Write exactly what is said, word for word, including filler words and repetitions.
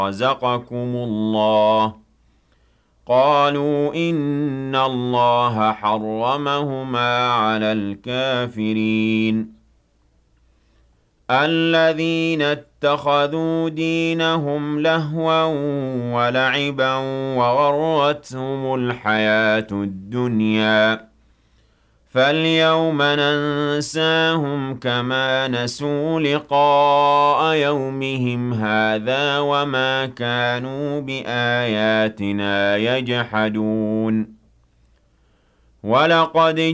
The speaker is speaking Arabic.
رزقكم اللَّهُ قالوا إن الله حرمهما على الكافرين الذين اتخذوا دينهم لهوا ولعبا وغرتهم الحياة الدنيا فاليوم ننساهم كما نسوا لقاء يومهم هذا وما كانوا بآياتنا يجحدون ولقد